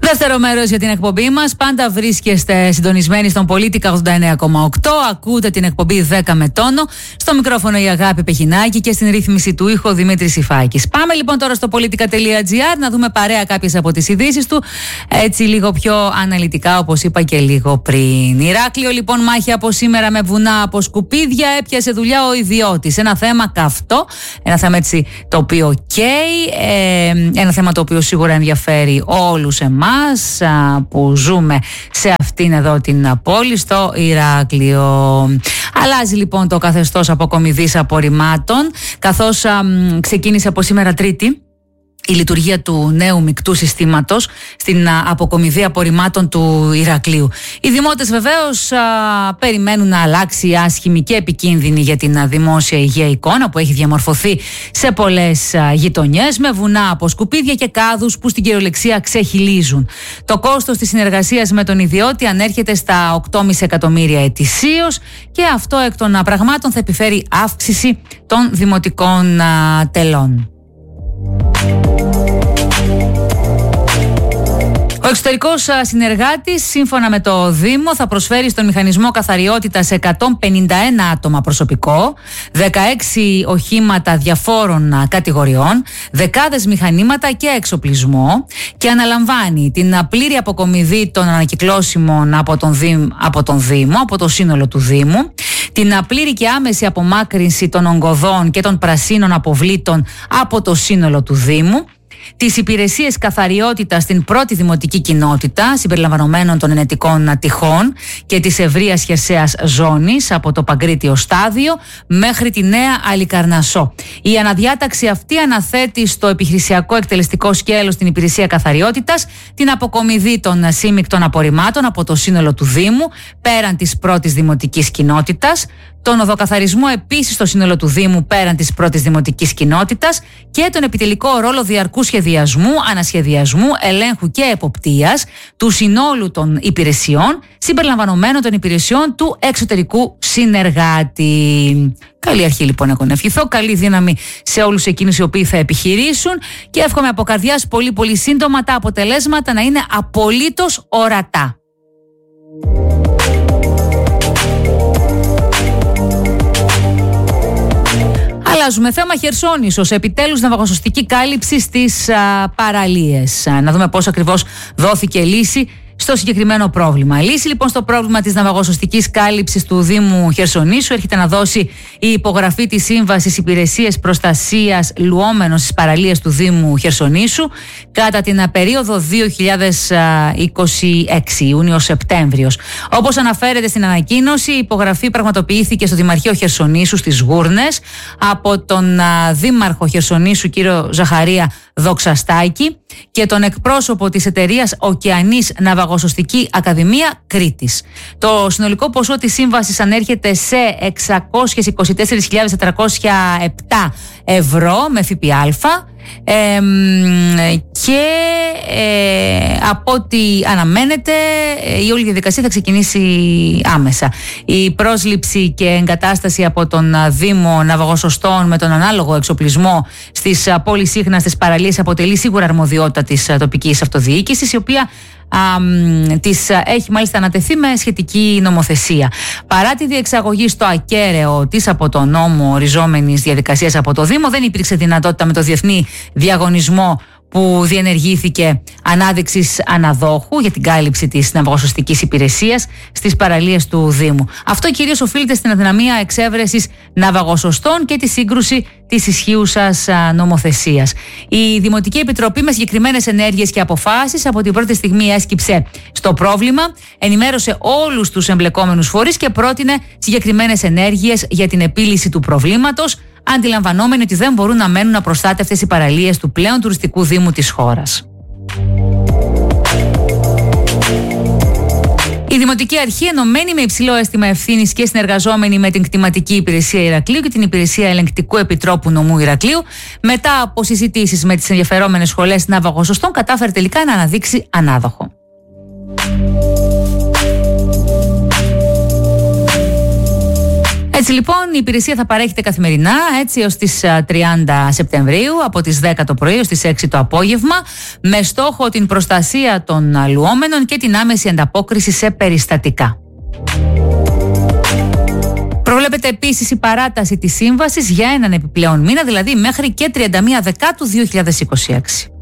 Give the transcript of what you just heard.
Δεύτερο μέρος για την εκπομπή μας. Πάντα βρίσκεστε συντονισμένοι στον Πολίτικα 89,8. Ακούτε την εκπομπή 10 με τόνο. Στο μικρόφωνο η Αγάπη Πεχινάκη και στην ρύθμιση του ήχου Δημήτρης Ιφάκης. Πάμε λοιπόν τώρα στο politica.gr να δούμε παρέα κάποιες από τις ειδήσεις του. Έτσι λίγο πιο αναλυτικά, όπως είπα και λίγο πριν. Ηράκλειο λοιπόν, μάχη από σήμερα με βουνά από σκουπίδια. Έπιασε δουλειά ο ιδιώτης. Ένα θέμα καυτό. Ένα θέμα έτσι το οποίο καίει. Ένα θέμα το οποίο σίγουρα ενδιαφέρει όλους εμάς που ζούμε σε αυτήν εδώ την πόλη, στο Ηράκλειο. Αλλάζει λοιπόν το καθεστώς αποκομιδής απορριμμάτων, καθώς ξεκίνησε από σήμερα Τρίτη η λειτουργία του νέου μεικτού συστήματος στην αποκομιδή απορριμμάτων του Ηρακλείου. Οι δημότες βεβαίως περιμένουν να αλλάξει η άσχημη και επικίνδυνη για την δημόσια υγεία εικόνα που έχει διαμορφωθεί σε πολλές γειτονιές, με βουνά από σκουπίδια και κάδους που στην κυριολεξία ξεχυλίζουν. Το κόστος της συνεργασίας με τον ιδιώτη ανέρχεται στα 8,5 εκατομμύρια ετησίως και αυτό εκ των πραγμάτων θα επιφέρει αύξηση των δημοτικών τελών. Ο εξωτερικός συνεργάτης, σύμφωνα με το Δήμο, θα προσφέρει στον μηχανισμό καθαριότητας 151 άτομα προσωπικό, 16 οχήματα διαφόρων κατηγοριών, δεκάδες μηχανήματα και εξοπλισμό και αναλαμβάνει την πλήρη αποκομιδή των ανακυκλώσιμων από τον Δήμο, από το σύνολο του Δήμου, την πλήρη και άμεση απομάκρυνση των ογκωδών και των πρασίνων αποβλήτων από το σύνολο του Δήμου, τις υπηρεσίες καθαριότητας στην πρώτη δημοτική κοινότητα, συμπεριλαμβανομένων των ενετικών τυχών και της ευρείας χερσαίας ζώνης από το Παγκρίτιο στάδιο μέχρι τη Νέα Αλικαρνασσό. Η αναδιάταξη αυτή αναθέτει στο επιχειρησιακό εκτελεστικό σκέλος την υπηρεσία καθαριότητας την αποκομιδή των σύμμικτων απορριμμάτων από το σύνολο του Δήμου πέραν της πρώτης δημοτικής κοινότητας, τον οδοκαθαρισμό επίσης στο σύνολο του Δήμου πέραν της πρώτης δημοτικής κοινότητας και τον επιτελικό ρόλο διαρκού σχεδιασμού, ανασχεδιασμού, ελέγχου και εποπτείας του συνόλου των υπηρεσιών, συμπεριλαμβανομένων των υπηρεσιών του εξωτερικού συνεργάτη. Καλή αρχή λοιπόν έχω να ευχηθώ, καλή δύναμη σε όλους εκείνους οι οποίοι θα επιχειρήσουν και εύχομαι από καρδιάς πολύ σύντομα τα αποτελέσματα να είναι απολύτως ορατά. Αλλάζουμε θέμα. Χερσόνησος, επιτέλους ναυαγοσωστική κάλυψη στις παραλίες. Να δούμε πώς ακριβώς δόθηκε λύση στο συγκεκριμένο πρόβλημα. Λύση λοιπόν στο πρόβλημα της ναυαγοσωστικής κάλυψης του Δήμου Χερσονήσου έρχεται να δώσει η υπογραφή της Σύμβασης Υπηρεσίες Προστασίας Λουόμενων στις παραλίες του Δήμου Χερσονήσου κατά την περίοδο 2026, Ιούνιο-Σεπτέμβριος. Όπως αναφέρεται στην ανακοίνωση, η υπογραφή πραγματοποιήθηκε στο Δημαρχείο Χερσονήσου στις Γούρνες από τον Δήμαρχο Χερσονήσου κύριο Ζαχαρία Δοξαστάκη και τον εκπρόσωπο της εταιρείας Οκεανής Ναυαγοσωστική Ακαδημία Κρήτης. Το συνολικό ποσό της σύμβασης ανέρχεται σε 624.407 ευρώ με ΦΠΑ και από ό,τι αναμένεται η όλη διαδικασία θα ξεκινήσει άμεσα. Η πρόσληψη και εγκατάσταση από τον Δήμο ναυαγοσωστών με τον ανάλογο εξοπλισμό στις πολυσύχναστες παραλίες αποτελεί σίγουρα αρμοδιότητα της τοπικής αυτοδιοίκησης, η οποία της έχει μάλιστα ανατεθεί με σχετική νομοθεσία. Παρά τη διεξαγωγή στο ακέραιο της από τον νόμο οριζόμενης διαδικασίας από το Δήμο, δεν υπήρξε δυνατότητα με το διεθνή διαγωνισμό που διενεργήθηκε ανάδειξης αναδόχου για την κάλυψη της ναυαγοσωστικής υπηρεσίας στις παραλίες του Δήμου. Αυτό κυρίως οφείλεται στην αδυναμία εξέβρεσης ναυαγοσωστών και τη σύγκρουση της ισχύουσας νομοθεσίας. Η Δημοτική Επιτροπή με συγκεκριμένες ενέργειες και αποφάσεις από την πρώτη στιγμή έσκυψε στο πρόβλημα, ενημέρωσε όλους τους εμπλεκόμενους φορείς και πρότεινε συγκεκριμένες ενέργειες για την επίλυση του προβλήματος, αντιλαμβανόμενοι ότι δεν μπορούν να μένουν απροστάτευτες οι παραλίες του πλέον τουριστικού Δήμου της χώρας. Η Δημοτική Αρχή, ενωμένη με υψηλό αίσθημα ευθύνης και συνεργαζόμενη με την Κτηματική Υπηρεσία Ηρακλείου και την Υπηρεσία Ελεγκτικού Επιτρόπου Νομού Ηρακλείου, μετά από συζητήσεις με τις ενδιαφερόμενες σχολές ναυαγοσωστών, κατάφερε τελικά να αναδείξει ανάδοχο. Έτσι λοιπόν η υπηρεσία θα παρέχεται καθημερινά έως τις 30 Σεπτεμβρίου από τις 10 το πρωί έως τις 6 το απόγευμα, με στόχο την προστασία των λουόμενων και την άμεση ανταπόκριση σε περιστατικά. Προβλέπεται επίσης η παράταση της σύμβασης για έναν επιπλέον μήνα, δηλαδή μέχρι και 31 Δεκάτου 2026.